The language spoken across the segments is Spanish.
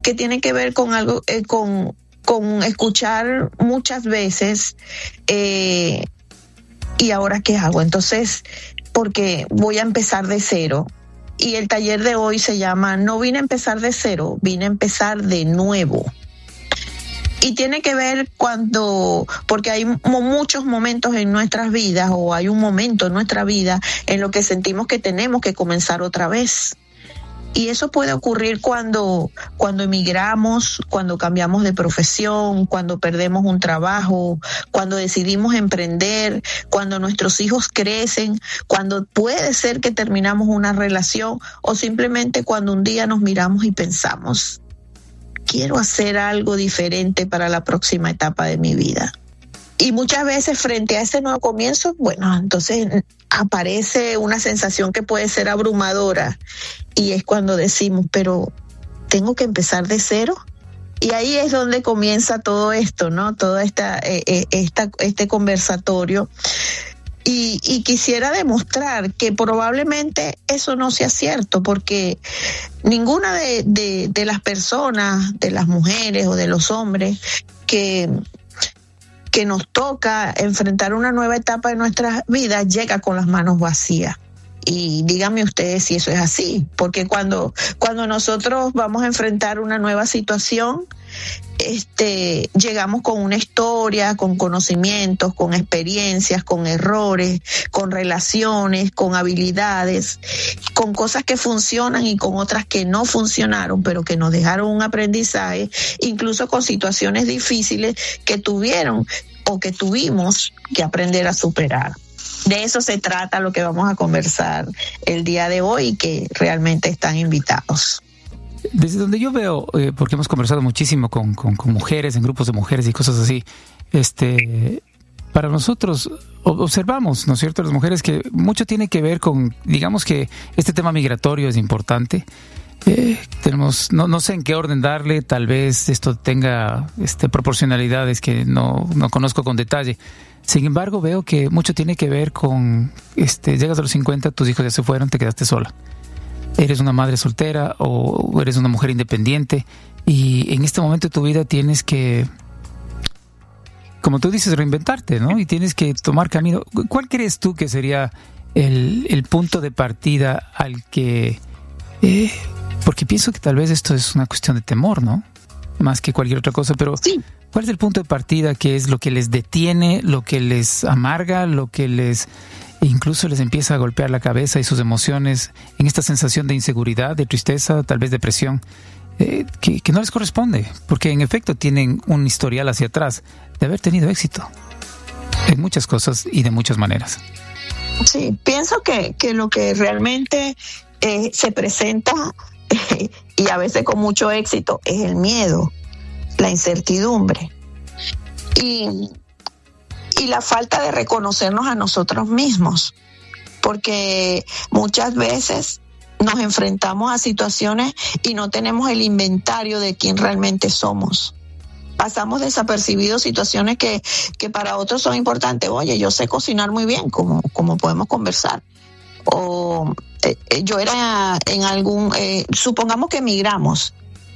que tiene que ver con algo, con escuchar muchas veces, ¿y ahora qué hago? Entonces, porque voy a empezar de cero. Y el taller de hoy se llama No vine a empezar de cero, vine a empezar de nuevo. Y tiene que ver porque hay muchos momentos en nuestras vidas, o hay un momento en nuestra vida en lo que sentimos que tenemos que comenzar otra vez. Y eso puede ocurrir cuando emigramos, cuando cambiamos de profesión, cuando perdemos un trabajo, cuando decidimos emprender, cuando nuestros hijos crecen, cuando puede ser que terminamos una relación, o simplemente cuando un día nos miramos y pensamos, quiero hacer algo diferente para la próxima etapa de mi vida. Y muchas veces frente a ese nuevo comienzo, bueno, entonces aparece una sensación que puede ser abrumadora, y es cuando decimos, pero ¿tengo que empezar de cero? Y ahí es donde comienza todo esto, ¿no? Todo este conversatorio. Y quisiera demostrar que probablemente eso no sea cierto, porque ninguna de las personas, de las mujeres o de los hombres que nos toca enfrentar una nueva etapa de nuestras vidas llega con las manos vacías. Y díganme ustedes si eso es así, porque cuando nosotros vamos a enfrentar una nueva situación, llegamos con una historia, con conocimientos, con experiencias, con errores, con relaciones, con habilidades, con cosas que funcionan y con otras que no funcionaron, pero que nos dejaron un aprendizaje, incluso con situaciones difíciles que tuvieron o que tuvimos que aprender a superar. De eso se trata lo que vamos a conversar el día de hoy, que realmente están invitados. Desde donde yo veo, porque hemos conversado muchísimo con mujeres, en grupos de mujeres y cosas así, para nosotros observamos, ¿no es cierto?, las mujeres, que mucho tiene que ver con, digamos que este tema migratorio es importante. Tenemos, no sé en qué orden darle, tal vez esto tenga proporcionalidades que no conozco con detalle. Sin embargo, veo que mucho tiene que ver con, llegas a los 50, tus hijos ya se fueron, te quedaste sola. Eres una madre soltera o eres una mujer independiente, y en este momento de tu vida tienes que, como tú dices, reinventarte, ¿no? Y tienes que tomar camino. ¿Cuál crees tú que sería el punto de partida al que... porque pienso que tal vez esto es una cuestión de temor, ¿no? Más que cualquier otra cosa, pero sí. ¿Cuál es el punto de partida que es lo que les detiene, lo que les amarga, lo que incluso les empieza a golpear la cabeza y sus emociones en esta sensación de inseguridad, de tristeza, tal vez depresión, que no les corresponde? Porque en efecto tienen un historial hacia atrás de haber tenido éxito en muchas cosas y de muchas maneras. Sí, pienso que lo que realmente se presenta y a veces con mucho éxito es el miedo, la incertidumbre y la falta de reconocernos a nosotros mismos, porque muchas veces nos enfrentamos a situaciones y no tenemos el inventario de quién realmente somos. Pasamos desapercibidos situaciones que para otros son importantes. Oye, yo sé cocinar muy bien, como podemos conversar. O yo era en supongamos que emigramos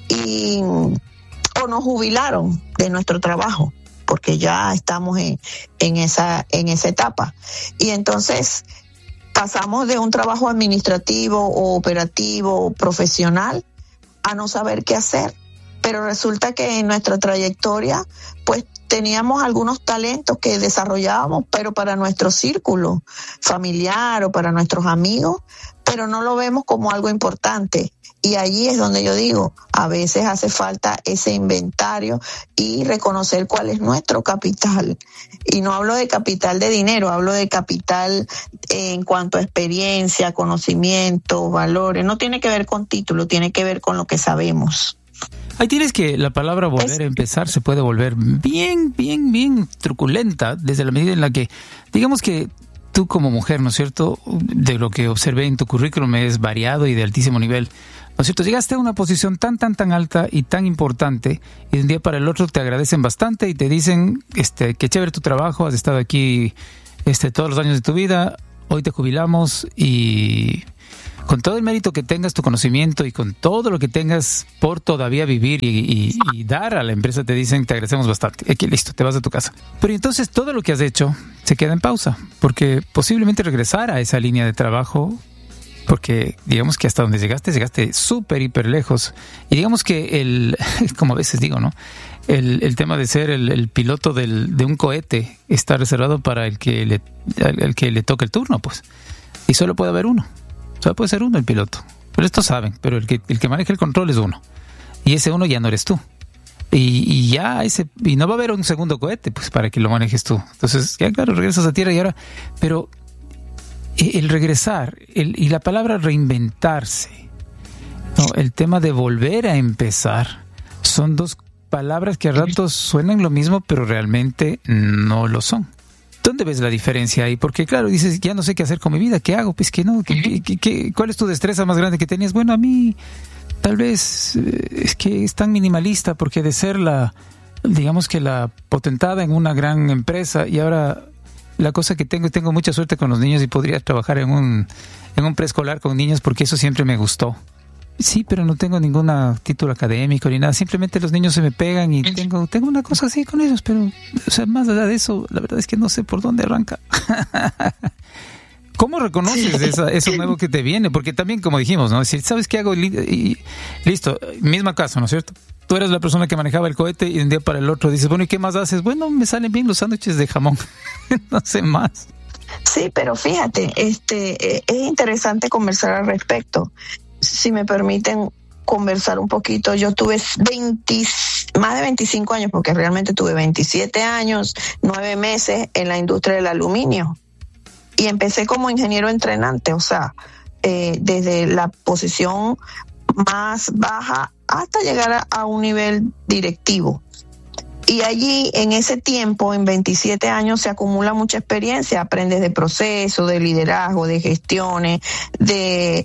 o nos jubilaron de nuestro trabajo, porque ya estamos en esa etapa. Y entonces pasamos de un trabajo administrativo o operativo o profesional a no saber qué hacer. Pero resulta que en nuestra trayectoria, pues teníamos algunos talentos que desarrollábamos, pero para nuestro círculo familiar o para nuestros amigos, pero no lo vemos como algo importante. Y allí es donde yo digo, a veces hace falta ese inventario y reconocer cuál es nuestro capital. Y no hablo de capital de dinero, hablo de capital en cuanto a experiencia, conocimiento, valores. No tiene que ver con título, tiene que ver con lo que sabemos. Ahí tienes que la palabra volver a empezar se puede volver bien truculenta, desde la medida en la que, digamos que tú como mujer, ¿no es cierto?, de lo que observé en tu currículum es variado y de altísimo nivel, ¿no es cierto?, llegaste a una posición tan alta y tan importante, y de un día para el otro te agradecen bastante y te dicen, qué chévere tu trabajo, has estado aquí todos los años de tu vida, hoy te jubilamos y con todo el mérito que tengas, tu conocimiento y con todo lo que tengas por todavía vivir y dar a la empresa, te dicen, te agradecemos bastante. Aquí listo, te vas a tu casa. Pero entonces todo lo que has hecho se queda en pausa, porque posiblemente regresar a esa línea de trabajo, porque digamos que hasta donde llegaste súper, hiper lejos. Y digamos que como a veces digo, ¿no? El tema de ser el piloto de un cohete está reservado para el que le toca el turno, pues. Y solo puede haber uno. Solo puede ser uno el piloto. Pero estos saben, pero el que maneja el control es uno. Y ese uno ya no eres tú. Y no va a haber un segundo cohete, pues, para que lo manejes tú. Entonces, ya claro, regresas a tierra y ahora... Pero el regresar, y la palabra reinventarse, ¿no? El tema de volver a empezar, son dos palabras que a ratos suenan lo mismo, pero realmente no lo son. ¿Dónde ves la diferencia ahí? Porque claro, dices, ya no sé qué hacer con mi vida, ¿qué hago? Pues que no, ¿cuál es tu destreza más grande que tenías? Bueno, a mí tal vez es que es tan minimalista, porque de ser digamos que la potentada en una gran empresa, y ahora la cosa que tengo mucha suerte con los niños y podría trabajar en un preescolar con niños, porque eso siempre me gustó. Sí, pero no tengo ningún título académico ni nada. Simplemente los niños se me pegan y tengo una cosa así con ellos, pero, o sea, más allá de eso, la verdad es que no sé por dónde arranca. ¿Cómo reconoces eso nuevo que te viene? Porque también, como dijimos, ¿no? Si sabes qué hago y listo, mismo caso, ¿no es cierto? Tú eras la persona que manejaba el cohete y de un día para el otro dices, bueno, ¿y qué más haces? Bueno, me salen bien los sándwiches de jamón. No sé más. Sí, pero fíjate, es interesante conversar al respecto. Si me permiten conversar un poquito, yo tuve más de 25 años, porque realmente tuve 27 años, 9 meses en la industria del aluminio. Y empecé como ingeniero entrenante, o sea, desde la posición más baja hasta llegar a un nivel directivo. Y allí, en ese tiempo, en 27 años, se acumula mucha experiencia. Aprendes de procesos, de liderazgo, de gestiones, de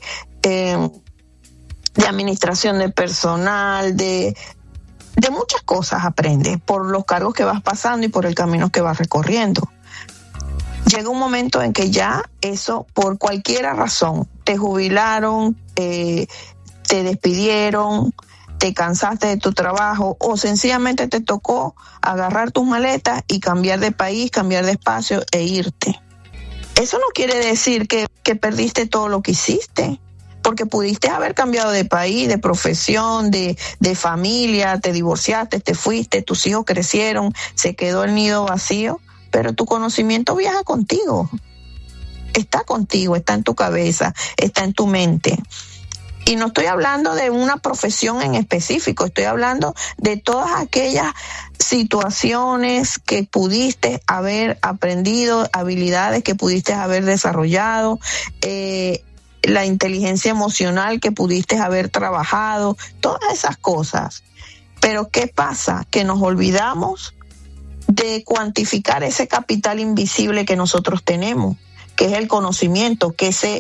administración de personal, de muchas cosas aprendes por los cargos que vas pasando y por el camino que vas recorriendo. Llega un momento en que ya eso, por cualquier razón, te jubilaron, te despidieron, te cansaste de tu trabajo o sencillamente te tocó agarrar tus maletas y cambiar de país, cambiar de espacio e irte. Eso no quiere decir que perdiste todo lo que hiciste, porque pudiste haber cambiado de país, de profesión, de familia, te divorciaste, te fuiste, tus hijos crecieron, se quedó el nido vacío, pero tu conocimiento viaja contigo, está en tu cabeza, está en tu mente. Y no estoy hablando de una profesión en específico, estoy hablando de todas aquellas situaciones que pudiste haber aprendido, habilidades que pudiste haber desarrollado, la inteligencia emocional que pudiste haber trabajado, todas esas cosas. Pero ¿qué pasa? Que nos olvidamos de cuantificar ese capital invisible que nosotros tenemos, que es el conocimiento, ¿qué sé?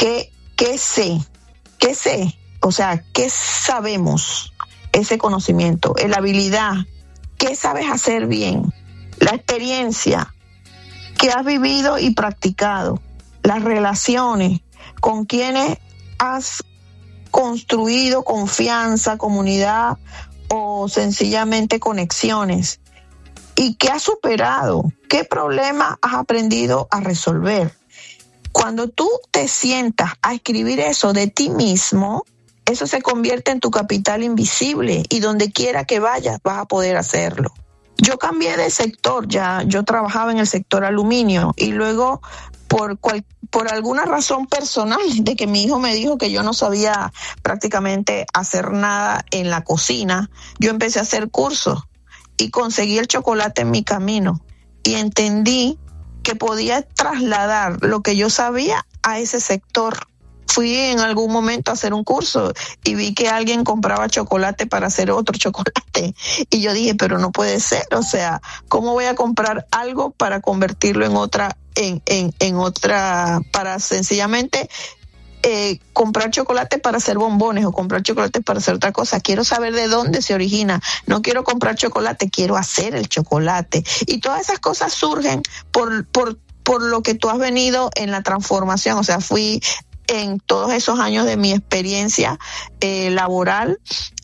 O sea, ¿qué sabemos? Ese conocimiento, la habilidad, ¿qué sabes hacer bien? La experiencia que has vivido y practicado, las relaciones, con quienes has construido confianza, comunidad o sencillamente conexiones. ¿Y qué has superado? ¿Qué problema has aprendido a resolver? Cuando tú te sientas a escribir eso de ti mismo, eso se convierte en tu capital invisible y donde quiera que vayas vas a poder hacerlo. Yo cambié de sector, yo trabajaba en el sector aluminio y luego por alguna razón personal de que mi hijo me dijo que yo no sabía prácticamente hacer nada en la cocina, yo empecé a hacer cursos y conseguí el chocolate en mi camino y entendí que podía trasladar lo que yo sabía a ese sector. Fui en algún momento a hacer un curso y vi que alguien compraba chocolate para hacer otro chocolate. Y yo dije, pero no puede ser, o sea, ¿cómo voy a comprar algo para convertirlo en otra, para sencillamente comprar chocolate para hacer bombones o comprar chocolate para hacer otra cosa? Quiero saber de dónde se origina. No quiero comprar chocolate, quiero hacer el chocolate. Y todas esas cosas surgen por lo que tú has venido en la transformación. O sea, fui en todos esos años de mi experiencia laboral,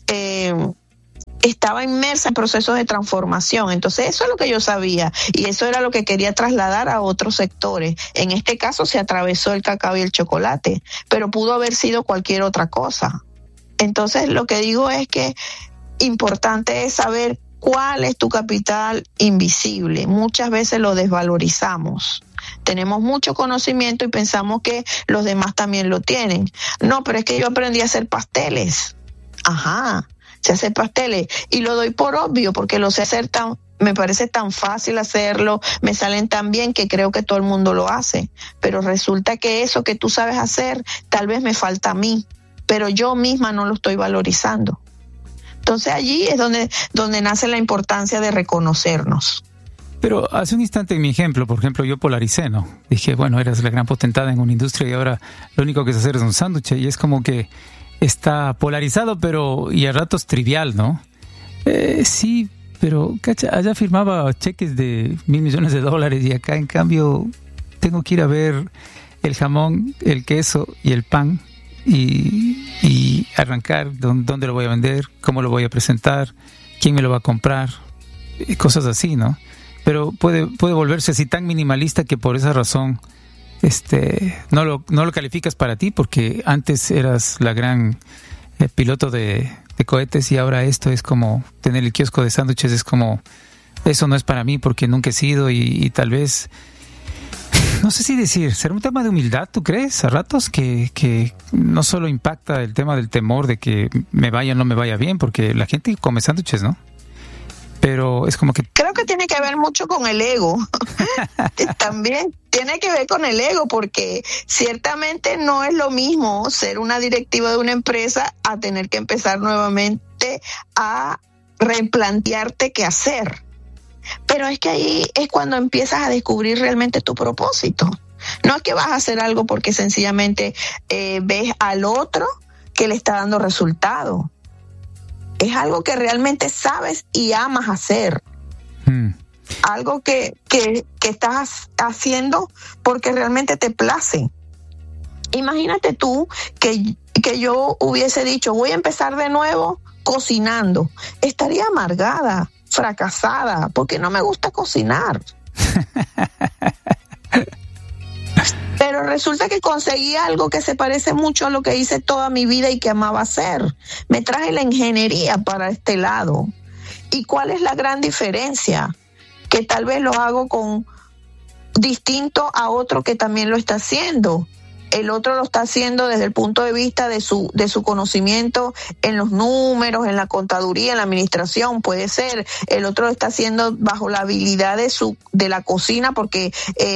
estaba inmersa en procesos de transformación. Entonces eso es lo que yo sabía y eso era lo que quería trasladar a otros sectores. En este caso se atravesó el cacao y el chocolate, pero pudo haber sido cualquier otra cosa. Entonces lo que digo es que importante es saber cuál es tu capital invisible. Muchas veces lo desvalorizamos. Tenemos mucho conocimiento y pensamos que los demás también lo tienen. No, pero es que yo aprendí a hacer pasteles. Ajá, sé hacer pasteles y lo doy por obvio porque lo sé hacer me parece tan fácil hacerlo, me salen tan bien que creo que todo el mundo lo hace. Pero resulta que eso que tú sabes hacer tal vez me falta a mí, pero yo misma no lo estoy valorizando. Entonces allí es donde nace la importancia de reconocernos. Pero hace un instante en mi ejemplo, por ejemplo, yo polaricé, ¿no? Dije, bueno, eras la gran potentada en una industria y ahora lo único que es hacer es un sándwich y es como que está polarizado, pero y a ratos trivial, ¿no? Sí, pero cacha, allá firmaba cheques de $1,000 millones y acá en cambio tengo que ir a ver el jamón, el queso y el pan y arrancar dónde lo voy a vender, cómo lo voy a presentar, quién me lo va a comprar, cosas así, ¿no? Pero puede volverse así tan minimalista que por esa razón no lo calificas para ti, porque antes eras la gran piloto de cohetes y ahora esto es como tener el kiosco de sándwiches, es como eso no es para mí porque nunca he sido y tal vez no sé si decir, ¿será un tema de humildad, tú crees, a ratos? Que no solo impacta el tema del temor de que me vaya o no me vaya bien, porque la gente come sándwiches, ¿no? Pero es como que... Creo que tiene que ver mucho con el ego. También tiene que ver con el ego, porque ciertamente no es lo mismo ser una directiva de una empresa a tener que empezar nuevamente a replantearte qué hacer. Pero es que ahí es cuando empiezas a descubrir realmente tu propósito. No es que vas a hacer algo porque sencillamente ves al otro que le está dando resultado. Es algo que realmente sabes y amas hacer. Algo que estás haciendo porque realmente te place. Imagínate tú que yo hubiese dicho, voy a empezar de nuevo cocinando. Estaría amargada, fracasada, porque no me gusta cocinar. Pero resulta que conseguí algo que se parece mucho a lo que hice toda mi vida y que amaba hacer. Me traje la ingeniería para este lado. ¿Y cuál es la gran diferencia? Que tal vez lo hago con distinto a otro que también lo está haciendo. El otro lo está haciendo desde el punto de vista de su conocimiento en los números, en la contaduría, en la administración, puede ser. El otro lo está haciendo bajo la habilidad de la cocina porque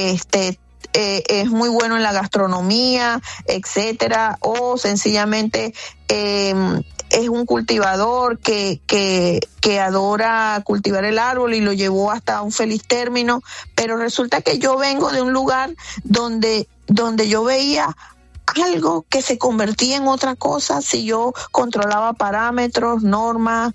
es muy bueno en la gastronomía, etcétera, o sencillamente es un cultivador que adora cultivar el árbol y lo llevó hasta un feliz término. Pero resulta que yo vengo de un lugar donde yo veía algo que se convertía en otra cosa si yo controlaba parámetros, normas,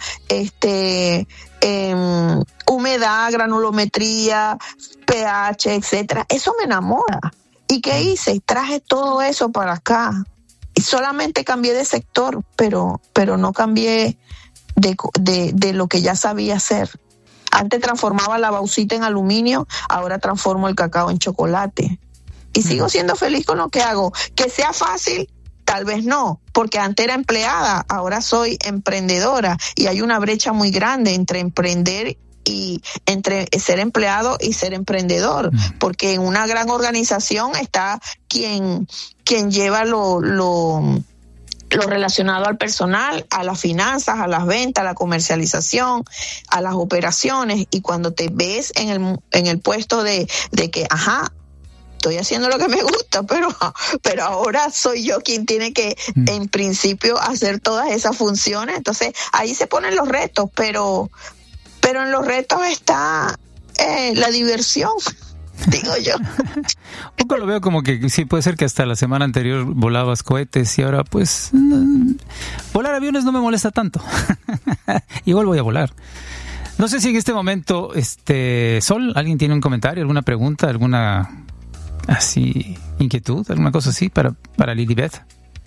humedad, granulometría, pH, etcétera. Eso me enamora. ¿Y qué hice? Traje todo eso para acá. Y solamente cambié de sector, pero no cambié de lo que ya sabía hacer. Antes transformaba la bauxita en aluminio, ahora transformo el cacao en chocolate. Y sigo siendo feliz con lo que hago. Que sea fácil, tal vez no, porque antes era empleada, ahora soy emprendedora y hay una brecha muy grande entre emprender y entre ser empleado y ser emprendedor, porque en una gran organización está quien lleva lo relacionado al personal, a las finanzas, a las ventas, a la comercialización, a las operaciones, y cuando te ves en el puesto de que, estoy haciendo lo que me gusta, pero ahora soy yo quien tiene que, en principio, hacer todas esas funciones. Entonces, ahí se ponen los retos, pero en los retos está la diversión, digo yo. Un poco lo veo como que sí, puede ser que hasta la semana anterior volabas cohetes y ahora, pues, volar aviones no me molesta tanto. Igual voy a volar. No sé si en este momento, Sol, ¿alguien tiene un comentario, alguna pregunta, alguna así inquietud, alguna cosa así para Lilibet?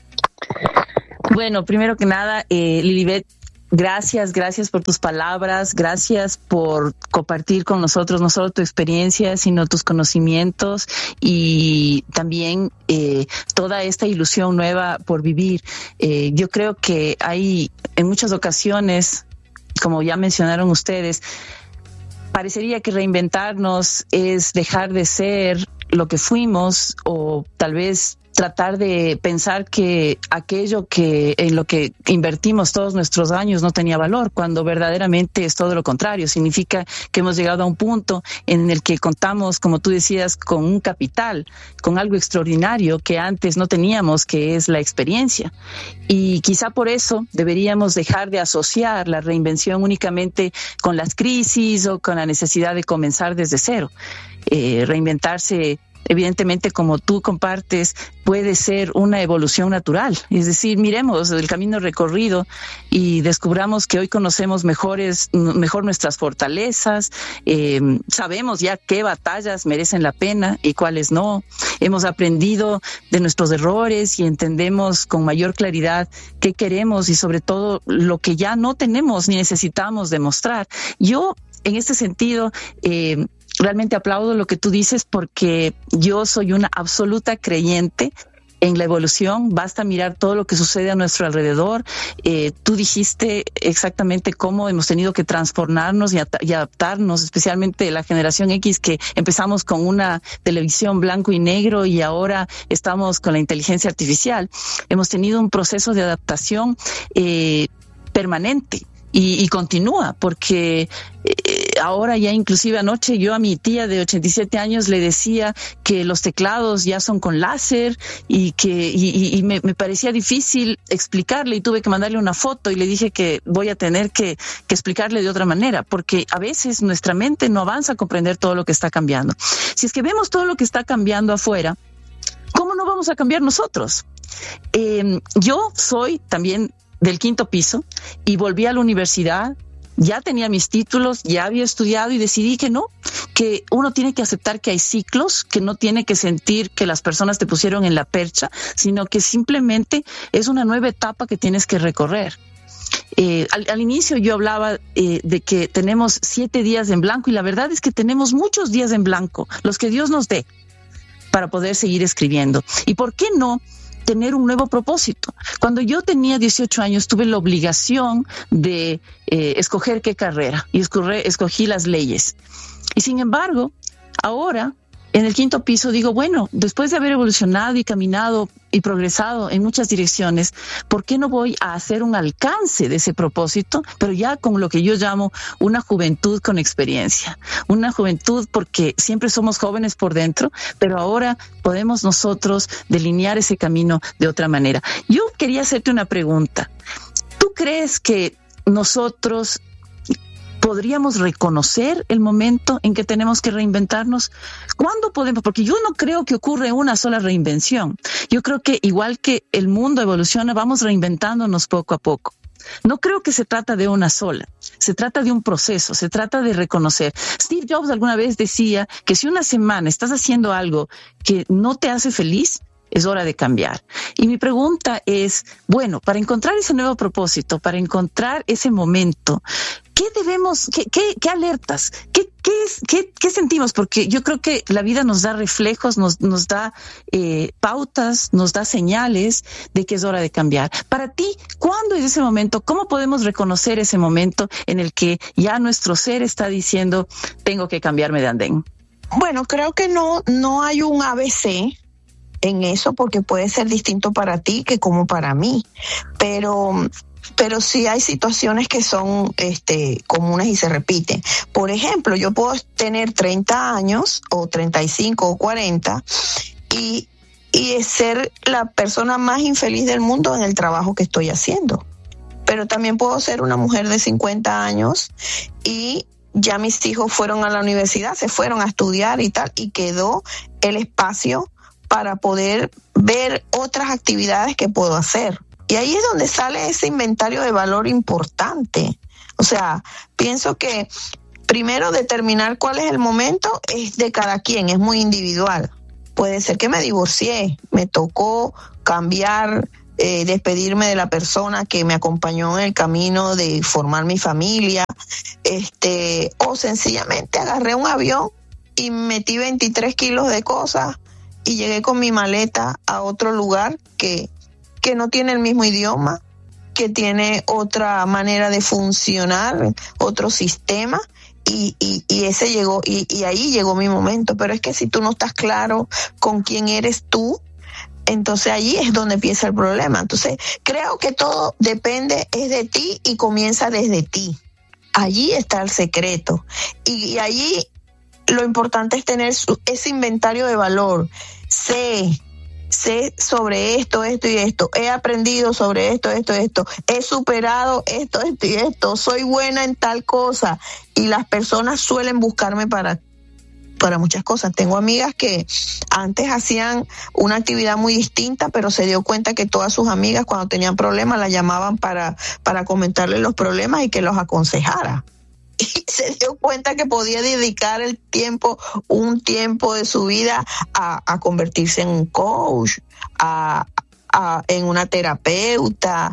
Bueno, primero que nada, Lilibet, gracias por tus palabras, gracias por compartir con nosotros no solo tu experiencia, sino tus conocimientos y también toda esta ilusión nueva por vivir. Yo creo que hay en muchas ocasiones, como ya mencionaron ustedes, parecería que reinventarnos es dejar de ser lo que fuimos o tal vez tratar de pensar que aquello que en lo que invertimos todos nuestros años no tenía valor, cuando verdaderamente es todo lo contrario. Significa que hemos llegado a un punto en el que contamos, como tú decías, con un capital, con algo extraordinario que antes no teníamos, que es la experiencia. Y quizá por eso deberíamos dejar de asociar la reinvención únicamente con las crisis o con la necesidad de comenzar desde cero. Reinventarse, evidentemente, como tú compartes, puede ser una evolución natural. Es decir, miremos el camino recorrido y descubramos que hoy conocemos mejor nuestras fortalezas, sabemos ya qué batallas merecen la pena y cuáles no. Hemos aprendido de nuestros errores y entendemos con mayor claridad qué queremos y sobre todo lo que ya no tenemos ni necesitamos demostrar. Yo, en este sentido, realmente aplaudo lo que tú dices porque yo soy una absoluta creyente en la evolución. Basta mirar todo lo que sucede a nuestro alrededor. Tú dijiste exactamente cómo hemos tenido que transformarnos y adaptarnos, especialmente la generación X, que empezamos con una televisión blanco y negro y ahora estamos con la inteligencia artificial. Hemos tenido un proceso de adaptación permanente. Y continúa, porque ahora ya inclusive anoche yo a mi tía de 87 años le decía que los teclados ya son con láser y que me parecía difícil explicarle y tuve que mandarle una foto y le dije que voy a tener que explicarle de otra manera, porque a veces nuestra mente no avanza a comprender todo lo que está cambiando. Si es que vemos todo lo que está cambiando afuera, ¿cómo no vamos a cambiar nosotros? Yo soy también del 5º piso y volví a la universidad, ya tenía mis títulos, ya había estudiado y decidí que no, que uno tiene que aceptar que hay ciclos, que no tiene que sentir que las personas te pusieron en la percha, sino que simplemente es una nueva etapa que tienes que recorrer. Al inicio yo hablaba de que tenemos 7 días en blanco y la verdad es que tenemos muchos días en blanco, los que Dios nos dé para poder seguir escribiendo. ¿Y por qué no tener un nuevo propósito? Cuando yo tenía 18 años tuve la obligación de escoger qué carrera y escogí las leyes. Y sin embargo, ahora en el 5º piso digo, bueno, después de haber evolucionado y caminado y progresado en muchas direcciones, ¿por qué no voy a hacer un alcance de ese propósito? Pero ya con lo que yo llamo una juventud con experiencia. Una juventud porque siempre somos jóvenes por dentro, pero ahora podemos nosotros delinear ese camino de otra manera. Yo quería hacerte una pregunta. ¿Tú crees que nosotros podríamos reconocer el momento en que tenemos que reinventarnos? ¿Cuándo podemos? Porque yo no creo que ocurra una sola reinvención. Yo creo que igual que el mundo evoluciona, vamos reinventándonos poco a poco. No creo que se trata de una sola, se trata de un proceso, se trata de reconocer. Steve Jobs alguna vez decía que si una semana estás haciendo algo que no te hace feliz, es hora de cambiar. Y mi pregunta es, bueno, para encontrar ese nuevo propósito, para encontrar ese momento, ¿qué debemos, qué alertas, qué sentimos? Porque yo creo que la vida nos da reflejos, nos da pautas, nos da señales de que es hora de cambiar. Para ti, ¿cuándo es ese momento? ¿Cómo podemos reconocer ese momento en el que ya nuestro ser está diciendo, tengo que cambiarme de andén? Bueno, creo que no hay un ABC en eso, porque puede ser distinto para ti que como para mí, pero sí hay situaciones que son comunes y se repiten. Por ejemplo, yo puedo tener 30 años o 35 o 40 y ser la persona más infeliz del mundo en el trabajo que estoy haciendo. Pero también puedo ser una mujer de 50 años y ya mis hijos fueron a la universidad, se fueron a estudiar y tal, y quedó el espacio para poder ver otras actividades que puedo hacer. Y ahí es donde sale ese inventario de valor importante. O sea, pienso que primero determinar cuál es el momento es de cada quien, es muy individual. puede ser que me divorcié, me tocó cambiar, despedirme de la persona que me acompañó en el camino de formar mi familia, o sencillamente agarré un avión y metí 23 kilos de cosas y llegué con mi maleta a otro lugar que no tiene el mismo idioma, que tiene otra manera de funcionar, otro sistema, y ese llegó, y ahí llegó mi momento. Pero es que si tú no estás claro con quién eres tú, entonces allí es donde empieza el problema. Entonces creo que todo depende, es de ti y comienza desde ti. Allí está el secreto. Y allí lo importante es tener ese inventario de valor. Sé sobre esto y esto. He aprendido sobre esto. He superado esto y esto. Soy buena en tal cosa. Y las personas suelen buscarme para muchas cosas. Tengo amigas que antes hacían una actividad muy distinta, pero se dio cuenta que todas sus amigas cuando tenían problemas la llamaban para comentarle los problemas y que los aconsejara. Y se dio cuenta que podía dedicar un tiempo de su vida a convertirse en un coach, en una terapeuta.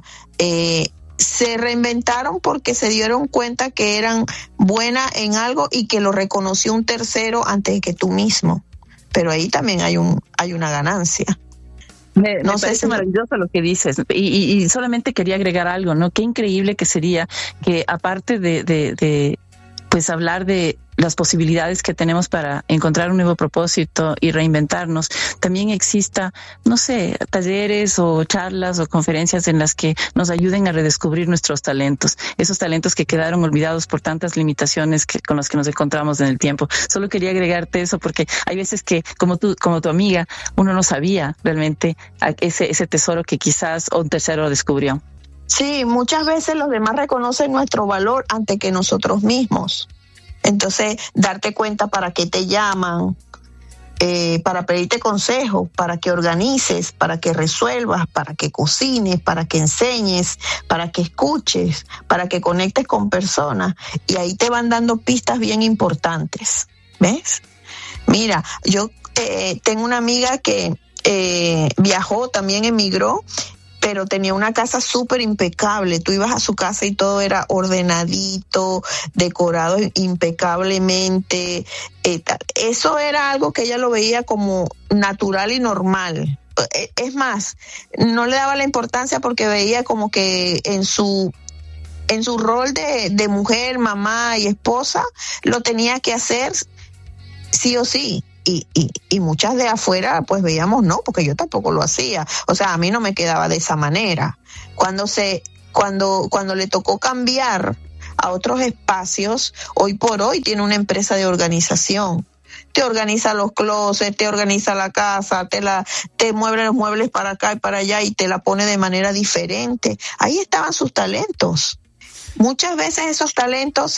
Se reinventaron porque se dieron cuenta que eran buenas en algo y que lo reconoció un tercero antes que tú mismo. Pero ahí también hay una ganancia. Me parece maravilloso lo que dices, y solamente quería agregar algo, ¿no? Qué increíble que sería que, aparte de pues hablar de las posibilidades que tenemos para encontrar un nuevo propósito y reinventarnos, también exista, no sé, talleres o charlas o conferencias en las que nos ayuden a redescubrir nuestros talentos, esos talentos que quedaron olvidados por tantas limitaciones con las que nos encontramos en el tiempo. Solo quería agregarte eso porque hay veces que, como tu amiga, uno no sabía realmente ese tesoro que quizás un tercero descubrió. Sí, muchas veces los demás reconocen nuestro valor antes que nosotros mismos. Entonces, darte cuenta para qué te llaman, para pedirte consejos, para que organices, para que resuelvas, para que cocines, para que enseñes, para que escuches, para que conectes con personas. Y ahí te van dando pistas bien importantes. ¿Ves? Mira, yo tengo una amiga que viajó, también emigró, pero tenía una casa súper impecable. Tú ibas a su casa y todo era ordenadito, decorado impecablemente. Eso era algo que ella lo veía como natural y normal. Es más, no le daba la importancia porque veía como que en su rol de mujer, mamá y esposa, lo tenía que hacer sí o sí. Y muchas de afuera pues veíamos no, porque yo tampoco lo hacía. O sea, a mí no me quedaba de esa manera. Cuando le tocó cambiar a otros espacios, hoy por hoy tiene una empresa de organización. Te organiza los closets, te organiza la casa, te mueve los muebles para acá y para allá y te la pone de manera diferente. Ahí estaban sus talentos. Muchas veces esos talentos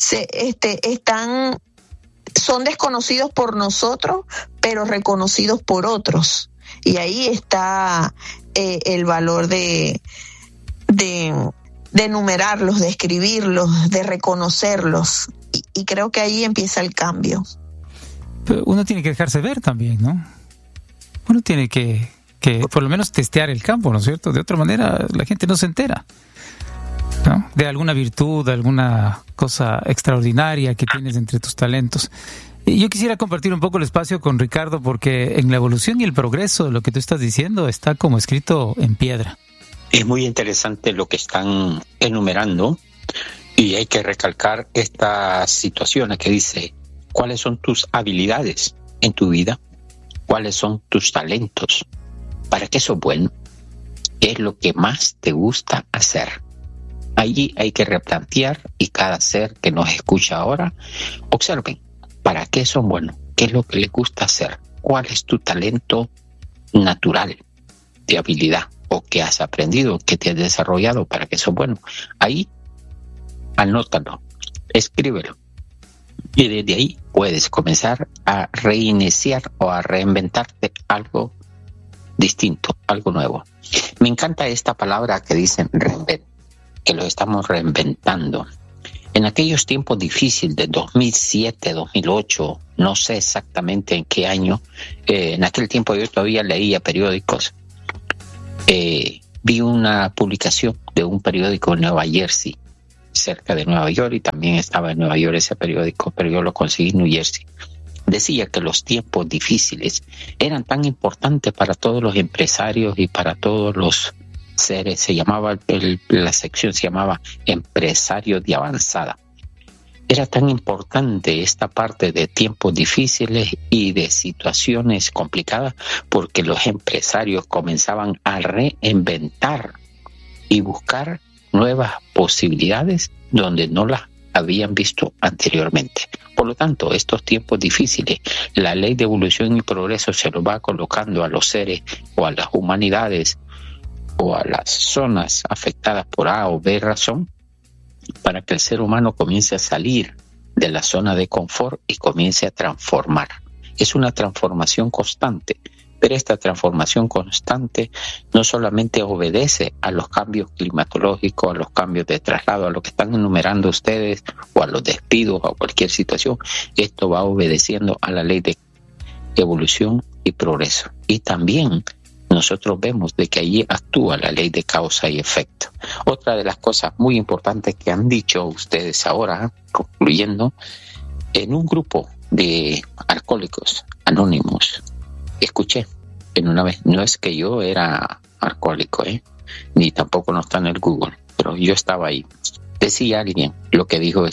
son desconocidos por nosotros, pero reconocidos por otros. Y ahí está el valor de enumerarlos, de escribirlos, de reconocerlos. Y creo que ahí empieza el cambio. Pero uno tiene que dejarse ver también, ¿no? Uno tiene que por lo menos testear el campo, ¿no es cierto? De otra manera la gente no se entera, ¿no? De alguna virtud, de alguna cosa extraordinaria que tienes entre tus talentos. Y yo quisiera compartir un poco el espacio con Ricardo porque en la evolución y el progreso de lo que tú estás diciendo está como escrito en piedra. Es muy interesante lo que están enumerando y hay que recalcar estas situaciones que dice, ¿cuáles son tus habilidades en tu vida? ¿Cuáles son tus talentos? ¿Para qué sos bueno? ¿Qué es lo que más te gusta hacer? Allí hay que replantear y cada ser que nos escucha ahora, observen, ¿para qué son buenos? ¿Qué es lo que les gusta hacer? ¿Cuál es tu talento natural de habilidad? ¿O qué has aprendido? ¿Qué te has desarrollado para que son buenos? Ahí, anótalo, escríbelo. Y desde ahí puedes comenzar a reiniciar o a reinventarte algo distinto, algo nuevo. Me encanta esta palabra que dicen reinvent, que lo estamos reinventando. En aquellos tiempos difíciles de 2007, 2008, no sé exactamente en qué año, en aquel tiempo yo todavía leía periódicos, vi una publicación de un periódico en Nueva Jersey, cerca de Nueva York, y también estaba en Nueva York ese periódico, pero yo lo conseguí en New Jersey. Decía que los tiempos difíciles eran tan importantes para todos los empresarios y para todos los seres. Se llamaba, la sección se llamaba Empresarios de Avanzada. Era tan importante esta parte de tiempos difíciles y de situaciones complicadas porque los empresarios comenzaban a reinventar y buscar nuevas posibilidades donde no las habían visto anteriormente. Por lo tanto, estos tiempos difíciles, la ley de evolución y progreso se lo va colocando a los seres o a las humanidades o a las zonas afectadas por A o B razón, para que el ser humano comience a salir de la zona de confort y comience a transformar. Es una transformación constante, pero esta transformación constante no solamente obedece a los cambios climatológicos, a los cambios de traslado, a lo que están enumerando ustedes, o a los despidos, o a cualquier situación. Esto va obedeciendo a la ley de evolución y progreso. Y también nosotros vemos de que allí actúa la ley de causa y efecto. Otra de las cosas muy importantes que han dicho ustedes ahora, concluyendo, en un grupo de alcohólicos anónimos, escuché en una vez, no es que yo era alcohólico, ni tampoco no está en el Google, pero yo estaba ahí. Decía alguien, lo que dijo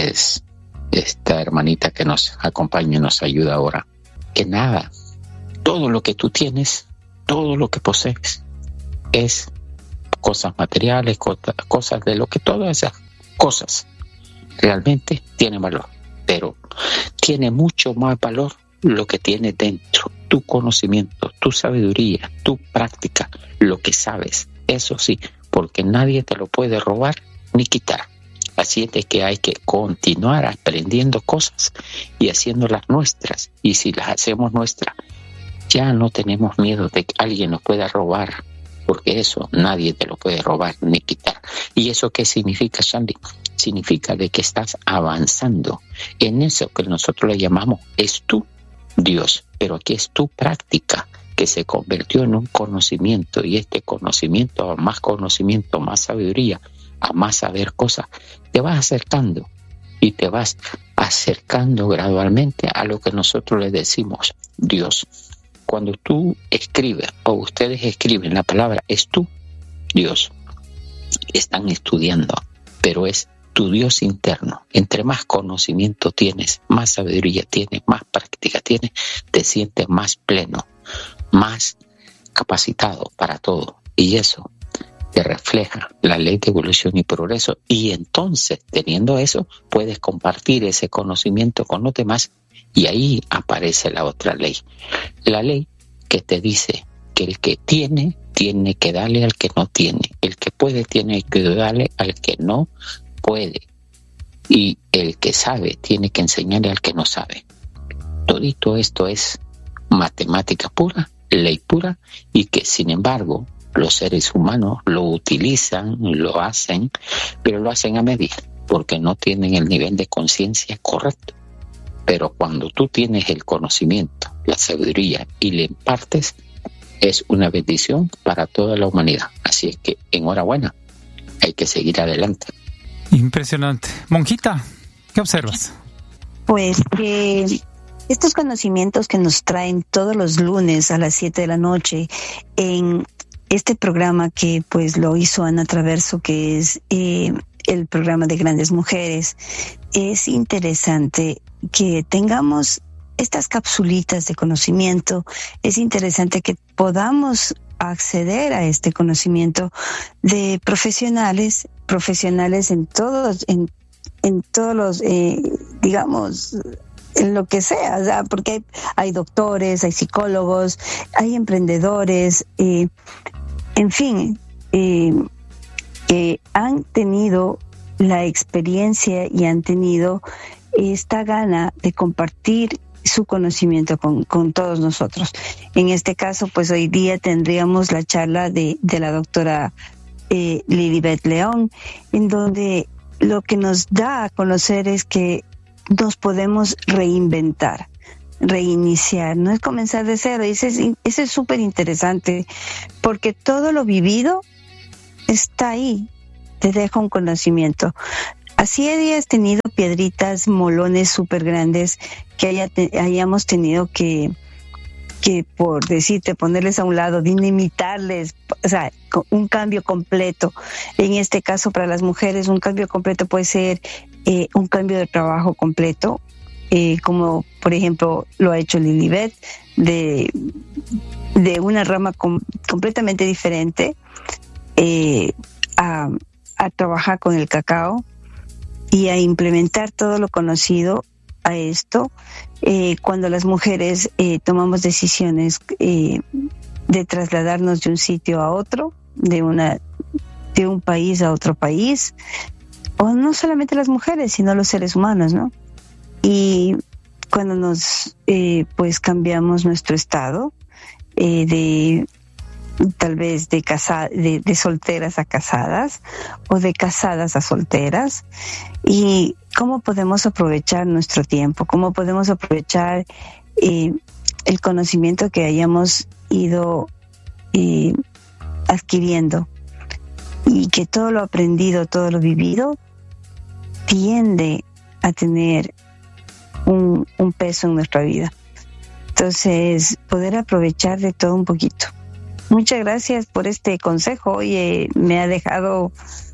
esta hermanita que nos acompaña y nos ayuda ahora, que nada, todo lo que tú tienes, todo lo que posees es cosas materiales, cosas de lo que todas esas cosas realmente tienen valor, pero tiene mucho más valor lo que tiene dentro, tu conocimiento, tu sabiduría, tu práctica, lo que sabes, eso sí, porque nadie te lo puede robar ni quitar. Así es de que hay que continuar aprendiendo cosas y haciéndolas nuestras, y si las hacemos nuestras, ya no tenemos miedo de que alguien nos pueda robar, porque eso nadie te lo puede robar ni quitar. ¿Y eso qué significa, Sandy? Significa de que estás avanzando en eso que nosotros le llamamos es tu Dios, pero aquí es tu práctica que se convirtió en un conocimiento, y este conocimiento, más sabiduría, a más saber cosas, te vas acercando y te vas acercando gradualmente a lo que nosotros le decimos Dios. Cuando tú escribes o ustedes escriben la palabra es tu Dios, están estudiando, pero es tu Dios interno. Entre más conocimiento tienes, más sabiduría tienes, más práctica tienes, te sientes más pleno, más capacitado para todo, y eso te refleja la ley de evolución y progreso, y entonces, teniendo eso, puedes compartir ese conocimiento con los demás. Y ahí aparece la otra ley, la ley que te dice que el que tiene que darle al que no tiene, el que puede tiene que darle al que no puede, y el que sabe tiene que enseñarle al que no sabe. Todito esto es matemática pura, ley pura, y que sin embargo los seres humanos lo utilizan, lo hacen, pero lo hacen a medida, porque no tienen el nivel de conciencia correcto. Pero cuando tú tienes el conocimiento, la sabiduría y le impartes, es una bendición para toda la humanidad. Así es que enhorabuena, hay que seguir adelante. Impresionante. Monjita, ¿qué observas? Pues que estos conocimientos que nos traen todos los lunes a las 7 de la noche en este programa que pues lo hizo Ana Traverso, que es el programa de Grandes Mujeres, es interesante que tengamos estas capsulitas de conocimiento. Es interesante que podamos acceder a este conocimiento de profesionales en todos los, digamos, en lo que sea, o sea, porque hay doctores, hay psicólogos, hay emprendedores, en fin, que han tenido la experiencia y han tenido esta gana de compartir su conocimiento con todos nosotros. En este caso, pues hoy día tendríamos la charla de la doctora Lilibet León, en donde lo que nos da a conocer es que nos podemos reinventar, reiniciar, no es comenzar de cero. Y ese es súper interesante, porque todo lo vivido está ahí, te deja un conocimiento. Así hayas tenido piedritas, molones súper grandes que hayamos tenido que por decirte, ponerles a un lado, dinamitarles, o sea, un cambio completo. En este caso, para las mujeres, un cambio completo puede ser un cambio de trabajo completo, como por ejemplo lo ha hecho Lilibet, de una rama completamente diferente, a trabajar con el cacao y a implementar todo lo conocido a esto. Cuando las mujeres tomamos decisiones de trasladarnos de un sitio a otro, de un país a otro país, o no solamente las mujeres, sino los seres humanos, ¿no? Y cuando nos pues cambiamos nuestro estado de tal vez de solteras a casadas, o de casadas a solteras, y cómo podemos aprovechar nuestro tiempo, cómo podemos aprovechar el conocimiento que hayamos ido adquiriendo, y que todo lo aprendido, todo lo vivido tiende a tener un peso en nuestra vida. Entonces, poder aprovechar de todo un poquito. Muchas gracias por este consejo. Oye, me ha dejado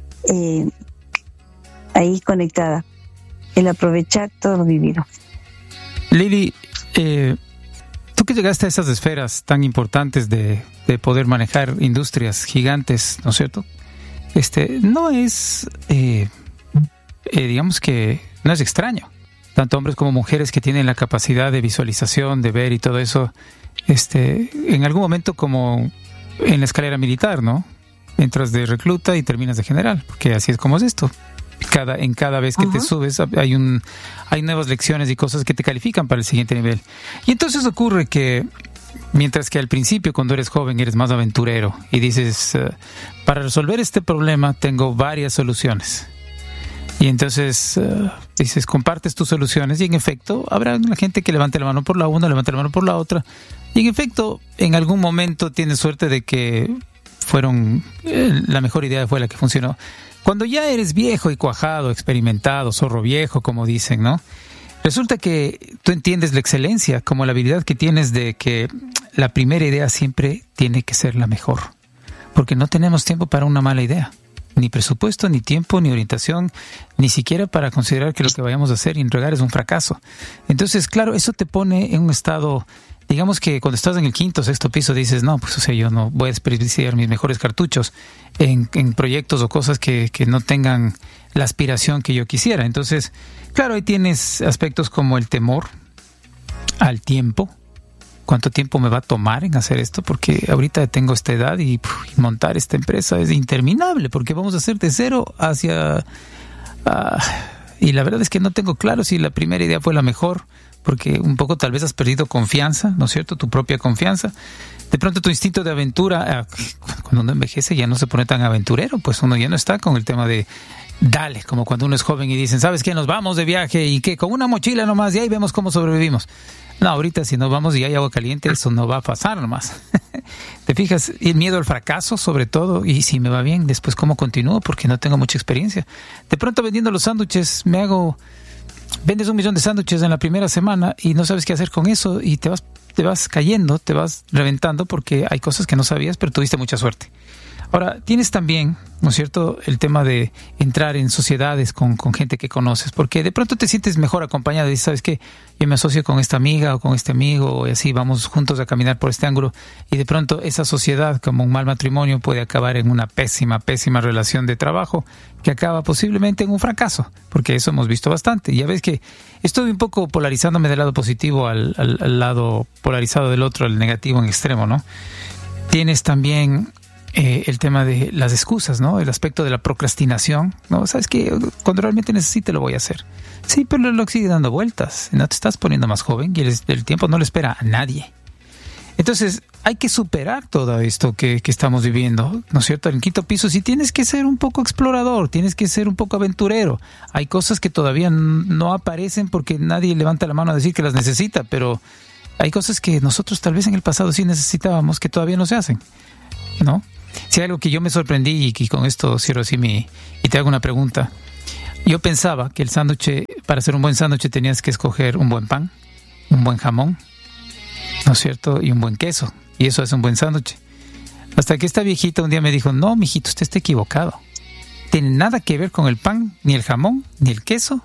ahí conectada. El aprovechar todo lo vivido. Lili, tú que llegaste a esas esferas tan importantes de poder manejar industrias gigantes, ¿no es cierto? No es, digamos que no es extraño. Tanto hombres como mujeres que tienen la capacidad de visualización, de ver y todo eso, en algún momento como en la escalera militar, ¿no? Entras de recluta y terminas de general, porque así es como es esto. En cada vez que te subes hay nuevas lecciones y cosas que te califican para el siguiente nivel. Y entonces ocurre que mientras que al principio, cuando eres joven, eres más aventurero y dices, para resolver este problema tengo varias soluciones. Y entonces dices, compartes tus soluciones, y en efecto habrá la gente que levante la mano por la una, levante la mano por la otra, y en efecto en algún momento tienes suerte de que la mejor idea fue la que funcionó. Cuando ya eres viejo y cuajado, experimentado, zorro viejo, como dicen, ¿no? Resulta que tú entiendes la excelencia como la habilidad que tienes de que la primera idea siempre tiene que ser la mejor, porque no tenemos tiempo para una mala idea. Ni presupuesto, ni tiempo, ni orientación, ni siquiera para considerar que lo que vayamos a hacer y entregar es un fracaso. Entonces, claro, eso te pone en un estado, digamos que cuando estás en el quinto o sexto piso dices, no, pues yo no voy a desperdiciar mis mejores cartuchos en proyectos o cosas que no tengan la aspiración que yo quisiera. Entonces, claro, ahí tienes aspectos como el temor al tiempo. ¿Cuánto tiempo me va a tomar en hacer esto? Porque ahorita tengo esta edad y montar esta empresa es interminable, porque vamos a hacer de cero hacia... y la verdad es que no tengo claro si la primera idea fue la mejor, porque un poco tal vez has perdido confianza, ¿no es cierto? Tu propia confianza. De pronto tu instinto de aventura, cuando uno envejece ya no se pone tan aventurero, pues uno ya no está con el tema de... Dale, como cuando uno es joven y dicen, ¿sabes qué? Nos vamos de viaje y que con una mochila nomás y ahí vemos cómo sobrevivimos. No, ahorita si nos vamos y hay agua caliente, eso no va a pasar nomás. ¿Te fijas? Y el miedo al fracaso, sobre todo, y si me va bien, después cómo continúo, porque no tengo mucha experiencia. De pronto vendiendo los sándwiches, vendes 1 millón de sándwiches en la primera semana y no sabes qué hacer con eso y te vas cayendo, te vas reventando porque hay cosas que no sabías, pero tuviste mucha suerte. Ahora, tienes también, ¿no es cierto?, el tema de entrar en sociedades con gente que conoces, porque de pronto te sientes mejor acompañado y dices, ¿sabes qué? Yo me asocio con esta amiga o con este amigo y así vamos juntos a caminar por este ángulo, y de pronto esa sociedad, como un mal matrimonio, puede acabar en una pésima relación de trabajo que acaba posiblemente en un fracaso, porque eso hemos visto bastante. Ya ves que estoy un poco polarizándome del lado positivo al lado polarizado del otro, el negativo en extremo, ¿no? Tienes también... el tema de las excusas, ¿no? El aspecto de la procrastinación, ¿no? ¿Sabes qué? Cuando realmente necesite lo voy a hacer. Sí, pero lo sigue dando vueltas. No te estás poniendo más joven y el tiempo no le espera a nadie. Entonces, hay que superar todo esto que estamos viviendo, ¿no es cierto? En el quinto piso sí tienes que ser un poco explorador, tienes que ser un poco aventurero. Hay cosas que todavía no aparecen porque nadie levanta la mano a decir que las necesita, pero hay cosas que nosotros tal vez en el pasado sí necesitábamos que todavía no se hacen, ¿no? Si hay algo que yo me sorprendí y con esto cierro así y te hago una pregunta. Yo pensaba que el sándwich, para hacer un buen sándwich tenías que escoger un buen pan, un buen jamón, ¿no es cierto? Y un buen queso. Y eso es un buen sándwich. Hasta que esta viejita un día me dijo, no, mijito, usted está equivocado. Tiene nada que ver con el pan, ni el jamón, ni el queso.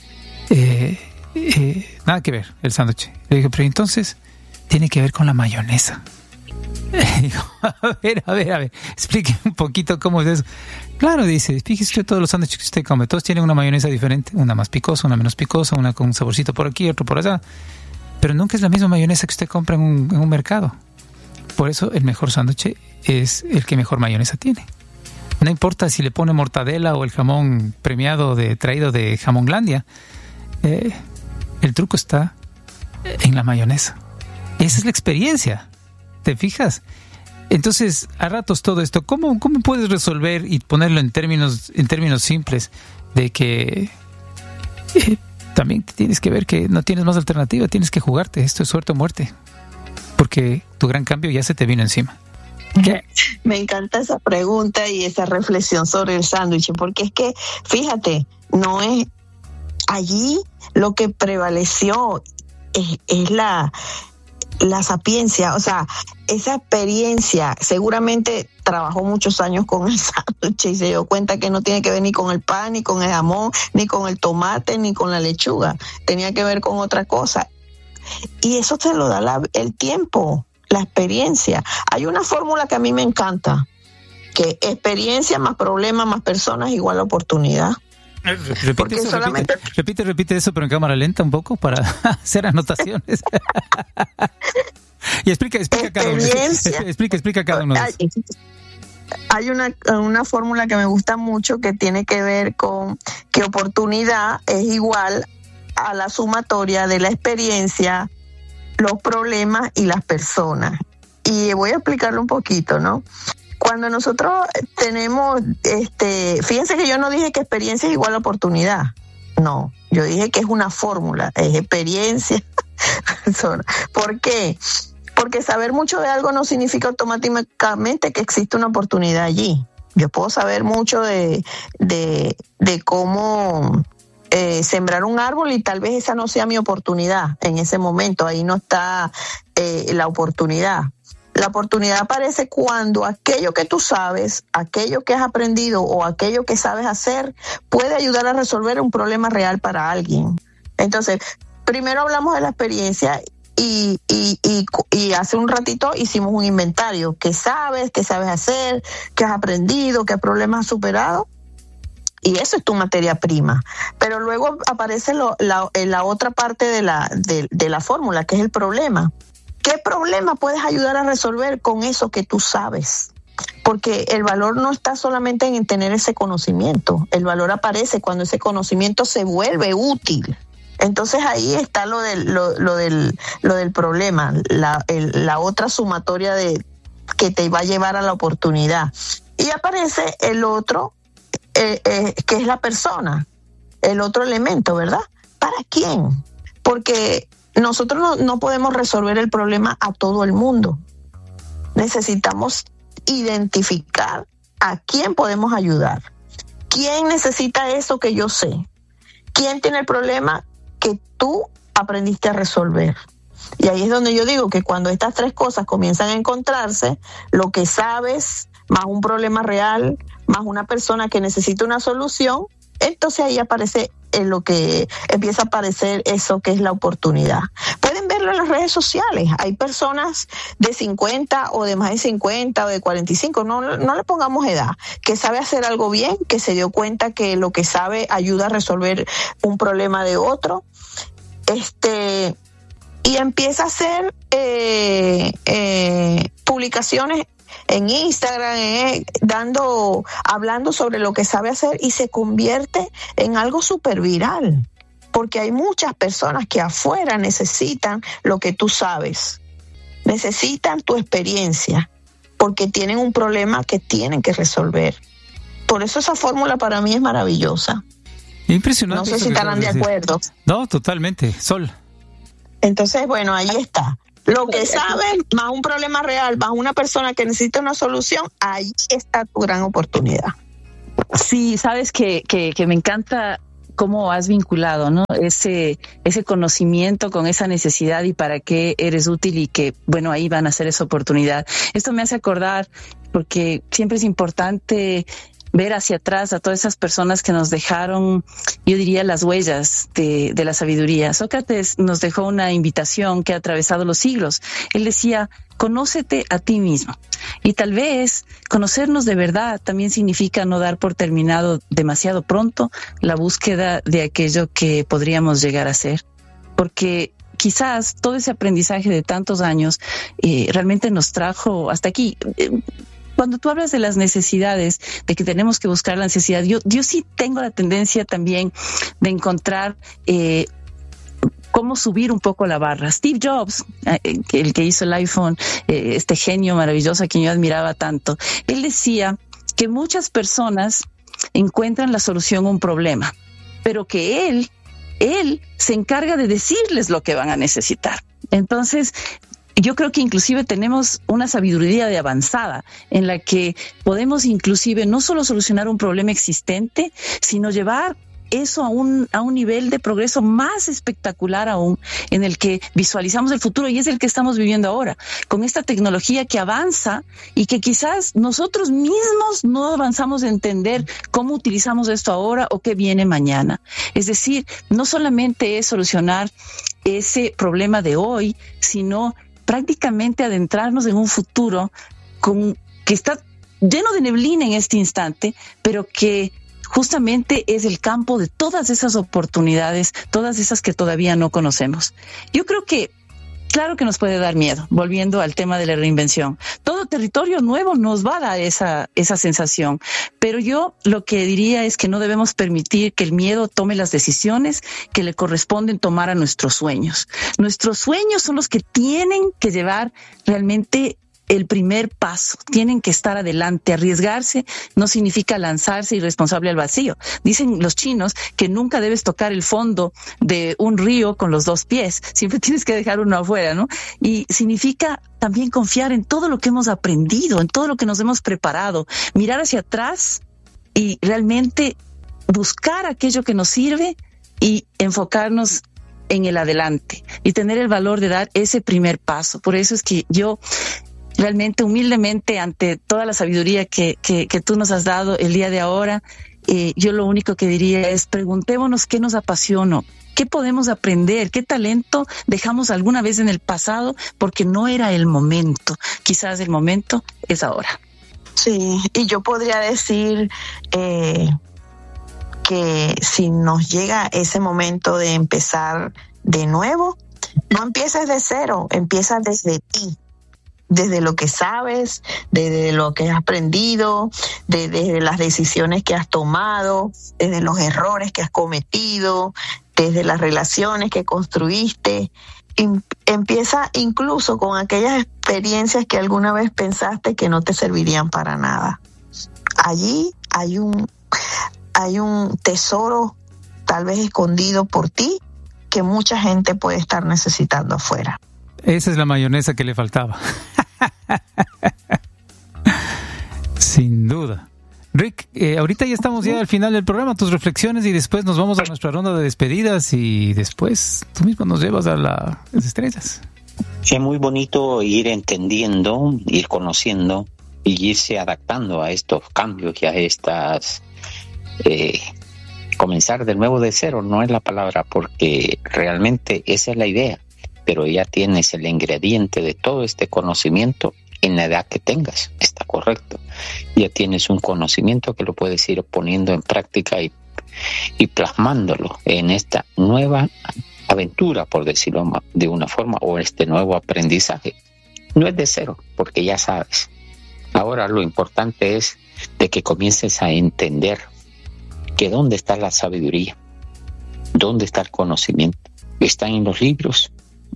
Nada que ver el sándwich. Le dije, pero entonces tiene que ver con la mayonesa. Digo, a ver, explique un poquito cómo es eso. Claro, dice, fíjese usted todos los sándwiches que usted come, todos tienen una mayonesa diferente, una más picosa, una menos picosa, una con un saborcito por aquí, otro por allá, pero nunca es la misma mayonesa que usted compra en un mercado. Por eso el mejor sándwich es el que mejor mayonesa tiene. No importa si le pone mortadela o el jamón premiado traído de Jamonlandia, el truco está en la mayonesa. Esa es la experiencia. ¿Te fijas? Entonces, a ratos todo esto, ¿cómo puedes resolver y ponerlo en términos simples de que también tienes que ver que no tienes más alternativa, tienes que jugarte, esto es suerte o muerte, porque tu gran cambio ya se te vino encima? ¿Qué? Me encanta esa pregunta y esa reflexión sobre el sándwich, porque es que, fíjate, no es allí lo que prevaleció, es la sapiencia, o sea, esa experiencia. Seguramente trabajó muchos años con el sándwich y se dio cuenta que no tiene que ver ni con el pan, ni con el jamón, ni con el tomate, ni con la lechuga. Tenía que ver con otra cosa. Y eso te lo da el tiempo, la experiencia. Hay una fórmula que a mí me encanta, que experiencia más problema más personas igual a oportunidad. Repite eso, pero en cámara lenta un poco para hacer anotaciones. Y explica cada uno. Explica cada uno. Hay una fórmula que me gusta mucho que tiene que ver con que oportunidad es igual a la sumatoria de la experiencia, los problemas y las personas. Y voy a explicarlo un poquito, ¿no? Cuando nosotros tenemos, fíjense que yo no dije que experiencia es igual a oportunidad. No, yo dije que es una fórmula, es experiencia. ¿Por qué? Porque saber mucho de algo no significa automáticamente que existe una oportunidad allí. Yo puedo saber mucho de cómo sembrar un árbol y tal vez esa no sea mi oportunidad en ese momento. Ahí no está la oportunidad. La oportunidad aparece cuando aquello que tú sabes, aquello que has aprendido o aquello que sabes hacer puede ayudar a resolver un problema real para alguien. Entonces, primero hablamos de la experiencia y hace un ratito hicimos un inventario. ¿Qué sabes hacer? ¿Qué has aprendido? ¿Qué problemas has superado? Y eso es tu materia prima. Pero luego aparece la otra parte de la fórmula, que es el problema. ¿Qué problema puedes ayudar a resolver con eso que tú sabes? Porque el valor no está solamente en tener ese conocimiento. El valor aparece cuando ese conocimiento se vuelve útil. Entonces ahí está lo del problema, la otra sumatoria que te va a llevar a la oportunidad. Y aparece el otro, que es la persona, el otro elemento, ¿verdad? ¿Para quién? Porque nosotros no podemos resolver el problema a todo el mundo. Necesitamos identificar a quién podemos ayudar. ¿Quién necesita eso que yo sé? ¿Quién tiene el problema que tú aprendiste a resolver? Y ahí es donde yo digo que cuando estas tres cosas comienzan a encontrarse, lo que sabes, más un problema real, más una persona que necesita una solución, entonces ahí aparece lo que empieza a aparecer eso que es la oportunidad. Pueden verlo en las redes sociales. Hay personas de 50 o de más de 50 o de 45, no le pongamos edad, que sabe hacer algo bien, que se dio cuenta que lo que sabe ayuda a resolver un problema de otro, y empieza a hacer publicaciones en Instagram, hablando sobre lo que sabe hacer, y se convierte en algo súper viral, porque hay muchas personas que afuera necesitan lo que tú sabes. necesitan tu experiencia porque tienen un problema que tienen que resolver. Por eso esa fórmula para mí es maravillosa. Impresionante. No sé si estarán de acuerdo. No, totalmente. Sol. Entonces, bueno, ahí está. Lo que saben, más un problema real, más una persona que necesita una solución, ahí está tu gran oportunidad. Sí, sabes que me encanta cómo has vinculado, ¿no? Ese conocimiento con esa necesidad y para qué eres útil y que, bueno, ahí van a ser esa oportunidad. Esto me hace acordar, porque siempre es importante ver hacia atrás a todas esas personas que nos dejaron, yo diría, las huellas de la sabiduría. Sócrates nos dejó una invitación que ha atravesado los siglos. Él decía, conócete a ti mismo. Y tal vez conocernos de verdad también significa no dar por terminado demasiado pronto la búsqueda de aquello que podríamos llegar a ser. Porque quizás todo ese aprendizaje de tantos años realmente nos trajo hasta aquí. Cuando tú hablas de las necesidades, de que tenemos que buscar la necesidad, yo sí tengo la tendencia también de encontrar cómo subir un poco la barra. Steve Jobs, el que hizo el iPhone, este genio maravilloso a quien yo admiraba tanto, él decía que muchas personas encuentran la solución a un problema, pero que él se encarga de decirles lo que van a necesitar. Entonces, yo creo que inclusive tenemos una sabiduría de avanzada en la que podemos inclusive no solo solucionar un problema existente, sino llevar eso a un nivel de progreso más espectacular aún, en el que visualizamos el futuro, y es el que estamos viviendo ahora, con esta tecnología que avanza y que quizás nosotros mismos no avanzamos a entender cómo utilizamos esto ahora o qué viene mañana. Es decir, no solamente es solucionar ese problema de hoy, sino prácticamente adentrarnos en un futuro que está lleno de neblina en este instante, pero que justamente es el campo de todas esas oportunidades, todas esas que todavía no conocemos. Yo creo que, claro que nos puede dar miedo, volviendo al tema de la reinvención. Todo territorio nuevo nos va a dar esa sensación, pero yo lo que diría es que no debemos permitir que el miedo tome las decisiones que le corresponden tomar a nuestros sueños. Nuestros sueños son los que tienen que llevar realmente el primer paso, tienen que estar adelante. Arriesgarse no significa lanzarse irresponsable al vacío. Dicen los chinos que nunca debes tocar el fondo de un río con los dos pies, siempre tienes que dejar uno afuera, ¿no? Y significa también confiar en todo lo que hemos aprendido, en todo lo que nos hemos preparado, mirar hacia atrás y realmente buscar aquello que nos sirve y enfocarnos en el adelante y tener el valor de dar ese primer paso. Por eso es que yo realmente, humildemente, ante toda la sabiduría que tú nos has dado el día de ahora, yo lo único que diría es preguntémonos qué nos apasiona, qué podemos aprender, qué talento dejamos alguna vez en el pasado porque no era el momento. Quizás el momento es ahora. Sí, y yo podría decir que si nos llega ese momento de empezar de nuevo, no empieces de cero, empieza desde ti. Desde lo que sabes, desde lo que has aprendido, desde las decisiones que has tomado, desde los errores que has cometido, desde las relaciones que construiste. Empieza incluso con aquellas experiencias que alguna vez pensaste que no te servirían para nada. Allí hay un tesoro tal vez escondido por ti que mucha gente puede estar necesitando afuera. Esa es la mayonesa que le faltaba. Sin duda. Rick, ahorita ya estamos ya al final del programa, tus reflexiones, y después nos vamos a nuestra ronda de despedidas y después tú mismo nos llevas a las estrellas. Es muy bonito ir entendiendo, ir conociendo y irse adaptando a estos cambios y a estas... comenzar de nuevo de cero no es la palabra, porque realmente esa es la idea. Pero ya tienes el ingrediente de todo este conocimiento en la edad que tengas, está correcto. Ya tienes un conocimiento que lo puedes ir poniendo en práctica y plasmándolo en esta nueva aventura, por decirlo de una forma, o este nuevo aprendizaje. No es de cero, porque ya sabes. Ahora lo importante es de que comiences a entender que dónde está la sabiduría, dónde está el conocimiento. Están en los libros,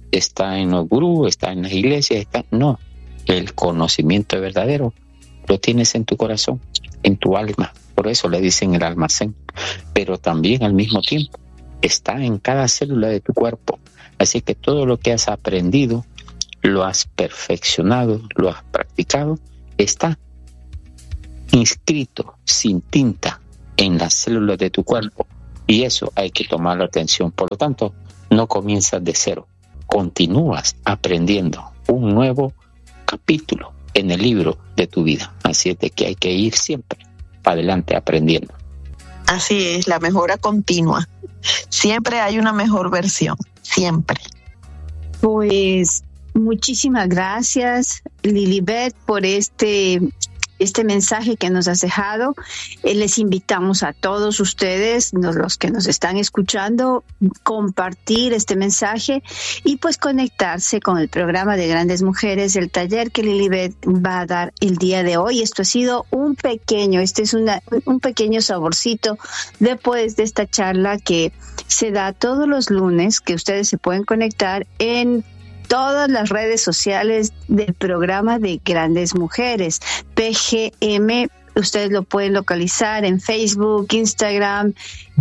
está en los gurús, está en las iglesias, no. El conocimiento verdadero lo tienes en tu corazón, en tu alma. Por eso le dicen el almacén. Pero también al mismo tiempo está en cada célula de tu cuerpo. Así que todo lo que has aprendido, lo has perfeccionado, lo has practicado, está inscrito sin tinta en las células de tu cuerpo. Y eso hay que tomarlo atención. Por lo tanto, no comienzas de cero. Continúas aprendiendo un nuevo capítulo en el libro de tu vida. Así es de que hay que ir siempre para adelante aprendiendo. Así es, la mejora continua. Siempre hay una mejor versión, siempre. Pues muchísimas gracias, Lilibet, por este mensaje que nos has dejado. Les invitamos a todos ustedes, los que nos están escuchando, compartir este mensaje y pues conectarse con el programa de Grandes Mujeres, el taller que Lilibet va a dar el día de hoy. Esto ha sido un pequeño saborcito después de esta charla que se da todos los lunes, que ustedes se pueden conectar en todas las redes sociales del programa de Grandes Mujeres, PGM. Ustedes lo pueden localizar en Facebook, Instagram,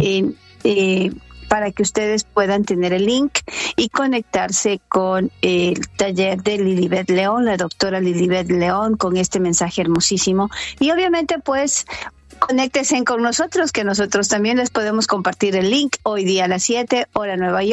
para que ustedes puedan tener el link y conectarse con el taller de Lilibet León, la doctora Lilibet León, con este mensaje hermosísimo. Y obviamente, pues, conéctense con nosotros, que nosotros también les podemos compartir el link hoy día a las 7, hora Miami,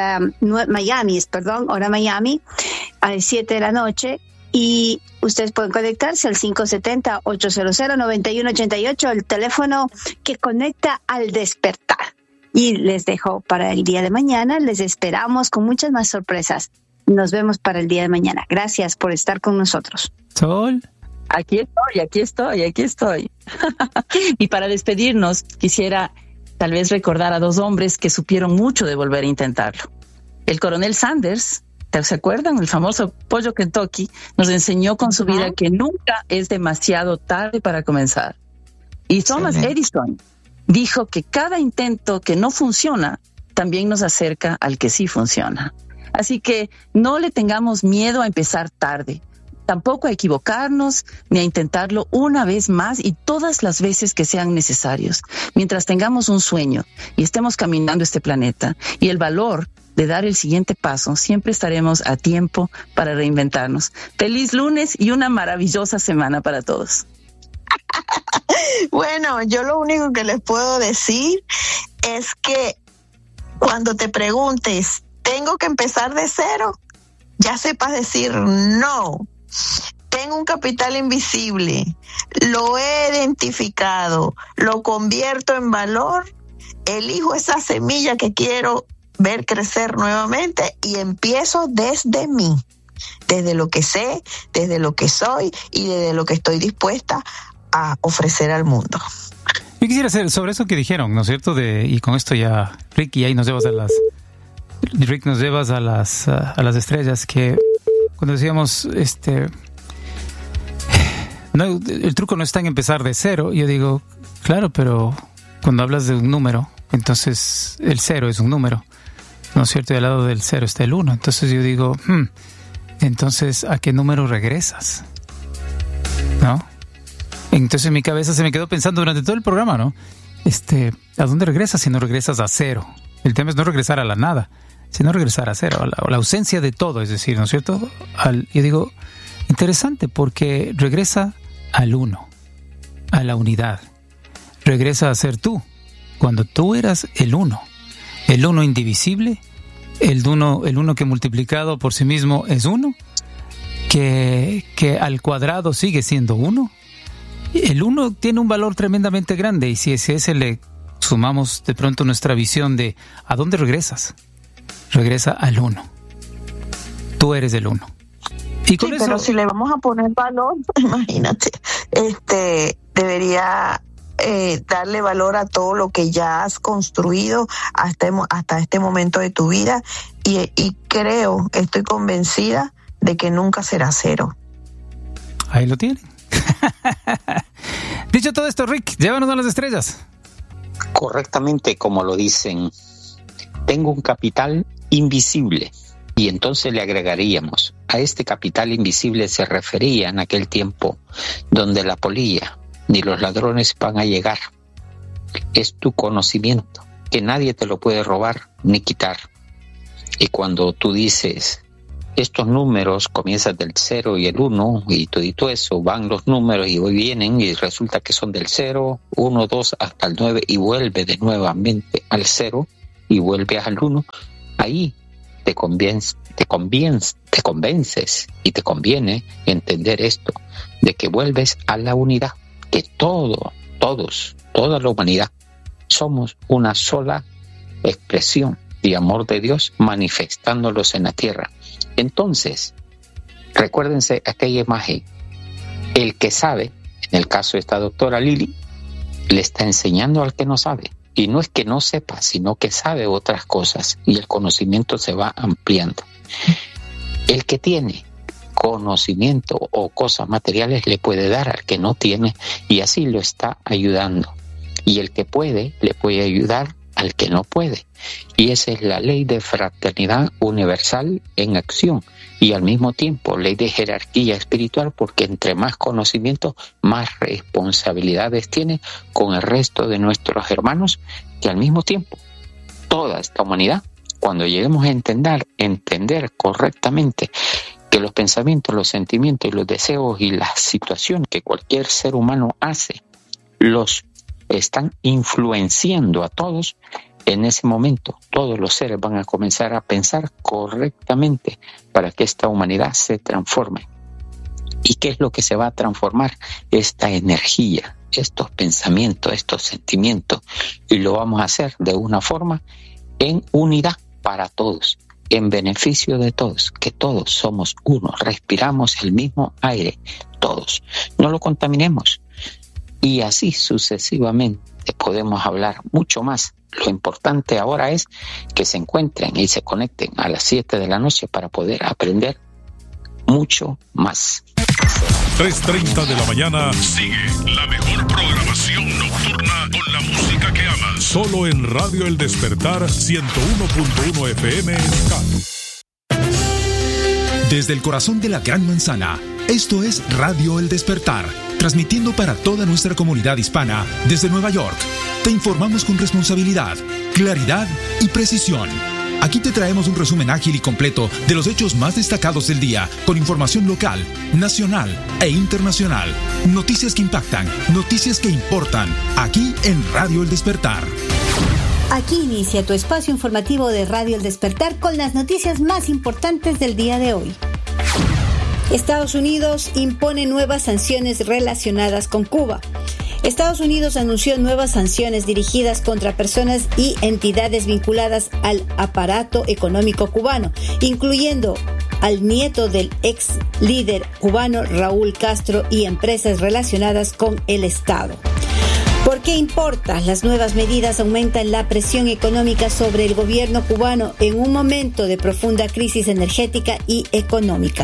a las 7 de la noche. Y ustedes pueden conectarse al 570-800-9188, el teléfono que conecta al despertar. Y les dejo para el día de mañana. Les esperamos con muchas más sorpresas. Nos vemos para el día de mañana. Gracias por estar con nosotros. Sol. Aquí estoy. Y para despedirnos, quisiera tal vez recordar a dos hombres que supieron mucho de volver a intentarlo. El coronel Sanders, ¿se acuerdan? El famoso pollo Kentucky, nos enseñó con su vida que nunca es demasiado tarde para comenzar. Y Thomas Edison dijo que cada intento que no funciona también nos acerca al que sí funciona. Así que no le tengamos miedo a empezar tarde. Tampoco a equivocarnos ni a intentarlo una vez más y todas las veces que sean necesarios. Mientras tengamos un sueño y estemos caminando este planeta y el valor de dar el siguiente paso, siempre estaremos a tiempo para reinventarnos. Feliz lunes y una maravillosa semana para todos. Bueno, yo lo único que les puedo decir es que cuando te preguntes, ¿tengo que empezar de cero? Ya sepas decir no. Tengo un capital invisible, lo he identificado, lo convierto en valor, elijo esa semilla que quiero ver crecer nuevamente y empiezo desde mí, desde lo que sé, desde lo que soy y desde lo que estoy dispuesta a ofrecer al mundo. Yo quisiera hacer sobre eso que dijeron, ¿no es cierto? Y con esto ya, Rick, y ahí nos llevas a las estrellas, que cuando decíamos, no, el truco no está en empezar de cero. Yo digo, claro, pero cuando hablas de un número, entonces el cero es un número, ¿no es cierto? Y al lado del cero está el 1. Entonces yo digo, entonces, ¿a qué número regresas? ¿No? Entonces en mi cabeza se me quedó pensando durante todo el programa, ¿no? ¿A dónde regresas si no regresas a cero? El tema es no regresar a la nada, sino regresar a cero, a la ausencia de todo, es decir, ¿no es cierto? Yo digo, interesante, porque regresa al 1, a la unidad. Regresa a ser tú, cuando tú eras el 1 indivisible, el uno que multiplicado por sí mismo es 1, que al cuadrado sigue siendo 1. El 1 tiene un valor tremendamente grande, y si a ese le sumamos de pronto nuestra visión de ¿a dónde regresas? Regresa al 1. Tú eres el 1. Y con eso, pero si le vamos a poner valor, imagínate, debería darle valor a todo lo que ya has construido hasta este momento de tu vida, y estoy convencida de que nunca será cero. Ahí lo tienen. Dicho todo esto, Rick, llévanos a las estrellas. Correctamente, como lo dicen, tengo un capital invisible Y entonces le agregaríamos, a este capital invisible se refería en aquel tiempo donde la polilla ni los ladrones van a llegar. Es tu conocimiento, que nadie te lo puede robar ni quitar. Y cuando tú dices, estos números comienzan del 0 y el 1, y todo eso, van los números y hoy vienen y resulta que son del 0, 1, 2 hasta el 9 y vuelve de nuevamente al 0 y vuelve al 1, ahí te convences y te conviene entender esto, de que vuelves a la unidad, que toda la humanidad somos una sola expresión de amor de Dios manifestándolos en la tierra. Entonces, recuérdense aquella imagen, el que sabe, en el caso de esta doctora Lili, le está enseñando al que no sabe. Y no es que no sepa, sino que sabe otras cosas y el conocimiento se va ampliando. El que tiene conocimiento o cosas materiales le puede dar al que no tiene y así lo está ayudando. Y el que puede, le puede ayudar al que no puede. Y esa es la ley de fraternidad universal en acción y al mismo tiempo ley de jerarquía espiritual, porque entre más conocimiento, más responsabilidades tiene con el resto de nuestros hermanos, que al mismo tiempo toda esta humanidad, cuando lleguemos a entender correctamente que los pensamientos, los sentimientos y los deseos y las situaciones que cualquier ser humano hace, los están influenciando a todos, en ese momento todos los seres van a comenzar a pensar correctamente para que esta humanidad se transforme. ¿Y qué es lo que se va a transformar? Esta energía, estos pensamientos, estos sentimientos, y lo vamos a hacer de una forma en unidad para todos, en beneficio de todos, que todos somos uno, respiramos el mismo aire, todos, no lo contaminemos. Y así sucesivamente podemos hablar mucho más. Lo importante ahora es que se encuentren y se conecten a las 7 de la noche para poder aprender mucho más. 3:30 de la mañana. Sigue la mejor programación nocturna con la música que amas. Solo en Radio El Despertar 101.1 FM Cali. Desde el corazón de la Gran Manzana, esto es Radio El Despertar, transmitiendo para toda nuestra comunidad hispana desde Nueva York. Te informamos con responsabilidad, claridad y precisión. Aquí te traemos un resumen ágil y completo de los hechos más destacados del día, con información local, nacional e internacional. Noticias que impactan, noticias que importan, aquí en Radio El Despertar. Aquí inicia tu espacio informativo de Radio El Despertar con las noticias más importantes del día de hoy. Estados Unidos impone nuevas sanciones relacionadas con Cuba. Estados Unidos anunció nuevas sanciones dirigidas contra personas y entidades vinculadas al aparato económico cubano, incluyendo al nieto del ex líder cubano Raúl Castro y empresas relacionadas con el Estado. ¿Por qué importa? Las nuevas medidas aumentan la presión económica sobre el gobierno cubano en un momento de profunda crisis energética y económica.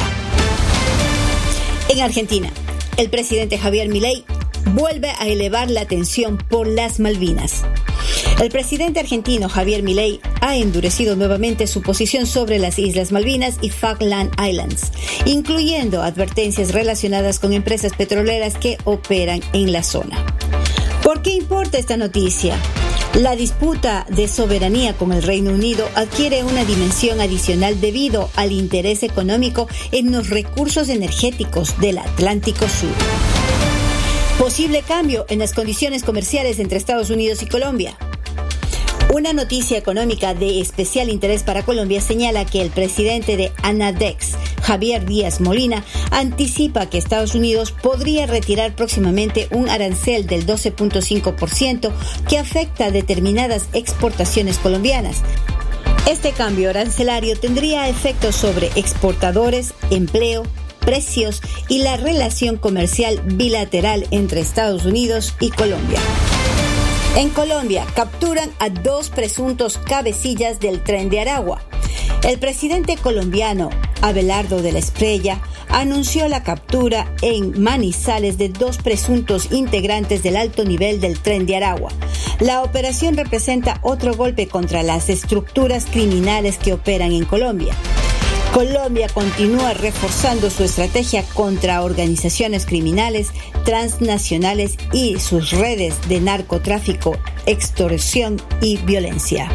En Argentina, el presidente Javier Milei vuelve a elevar la tensión por las Malvinas. El presidente argentino Javier Milei ha endurecido nuevamente su posición sobre las Islas Malvinas y Falkland Islands, incluyendo advertencias relacionadas con empresas petroleras que operan en la zona. ¿Por qué importa esta noticia? La disputa de soberanía con el Reino Unido adquiere una dimensión adicional debido al interés económico en los recursos energéticos del Atlántico Sur. Posible cambio en las condiciones comerciales entre Estados Unidos y Colombia. Una noticia económica de especial interés para Colombia señala que el presidente de Anadex, Javier Díaz Molina, anticipa que Estados Unidos podría retirar próximamente un arancel del 12.5% que afecta a determinadas exportaciones colombianas. Este cambio arancelario tendría efectos sobre exportadores, empleo, precios y la relación comercial bilateral entre Estados Unidos y Colombia. En Colombia, capturan a 2 presuntos cabecillas del Tren de Aragua. El presidente colombiano, Abelardo de la Espriella, anunció la captura en Manizales de 2 presuntos integrantes del alto nivel del Tren de Aragua. La operación representa otro golpe contra las estructuras criminales que operan en Colombia. Colombia continúa reforzando su estrategia contra organizaciones criminales transnacionales y sus redes de narcotráfico, extorsión y violencia.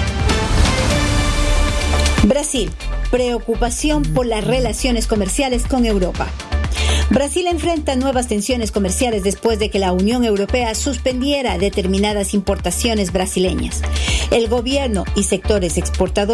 Brasil, preocupación por las relaciones comerciales con Europa. Brasil enfrenta nuevas tensiones comerciales después de que la Unión Europea suspendiera determinadas importaciones brasileñas. El gobierno y sectores exportadores